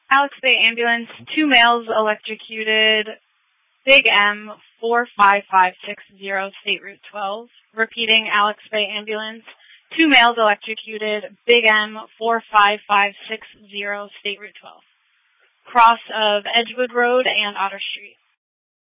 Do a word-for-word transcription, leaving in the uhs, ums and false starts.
Alex Bay Ambulance, two males electrocuted, Big M, four five five six zero, State Route twelve. Repeating, Alex Bay Ambulance, two males electrocuted, Big M, four five five six zero, State Route twelve. Cross of Edgewood Road and Otter Street.